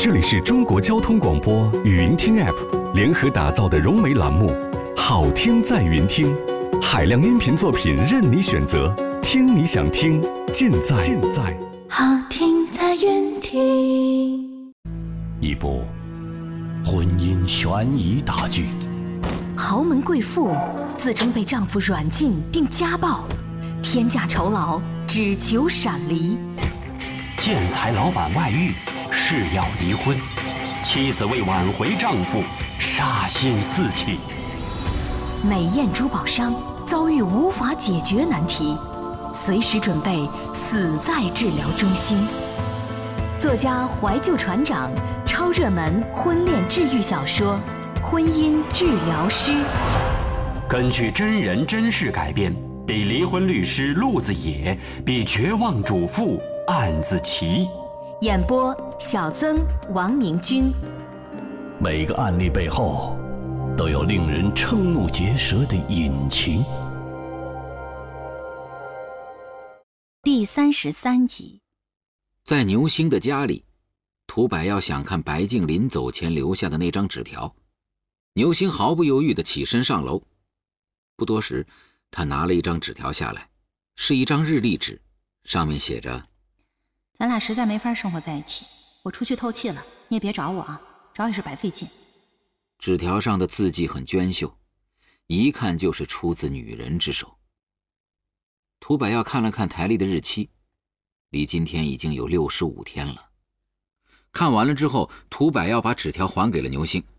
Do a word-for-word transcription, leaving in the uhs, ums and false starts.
这里是中国交通广播语音听 App 联合打造的融媒栏目，好听在云听，海量音频作品任你选择，听你想听，尽在尽在好听在云听。 一部婚姻悬疑大剧， 豪门贵妇自称被丈夫软禁并家暴，天价酬劳只求闪离。 建材老板外遇，誓要离婚，妻子为挽回丈夫杀心四起。 美艳珠宝商遭遇无法解决难题，随时准备死在治疗中心。作家怀旧船长超热门婚恋治愈小说《婚姻治疗师》， 根据真人真事改编，比离婚律师路子野，比绝望主妇案子奇。 演播小曾、王明君。 每个案例背后都有令人瞠目结舌的隐情。 第三十三集。 在牛星的家里，涂百耀想看白静临走前留下的那张纸条。牛星毫不犹豫地起身上楼。不多时，他拿了一张纸条下来，是一张日历纸，上面写着： 咱俩实在没法生活在一起，我出去透气了，你也别找我啊，找也是白费劲。 纸条上的字迹很娟秀，一看就是出自女人之手。涂百耀看了看台历的日期，离今天已经有六十五天了。看完了之后，涂百耀把纸条还给了牛星，